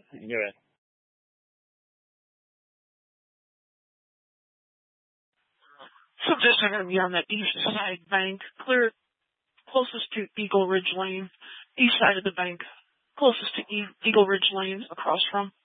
Good. So this is going to be on the east side bank, clear closest to Eagle Ridge Lane, east side of the bank, closest to Eagle Ridge Lane, across from.